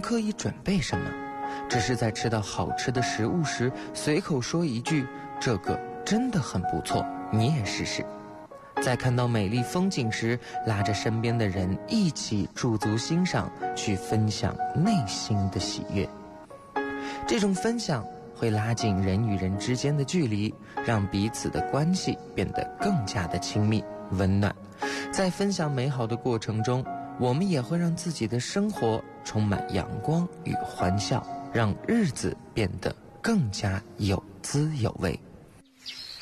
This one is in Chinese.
刻意准备什么，只是在吃到好吃的食物时随口说一句这个真的很不错，你也试试。在看到美丽风景时，拉着身边的人一起驻足欣赏，去分享内心的喜悦。这种分享会拉近人与人之间的距离，让彼此的关系变得更加的亲密温暖。在分享美好的过程中，我们也会让自己的生活充满阳光与欢笑，让日子变得更加有滋有味。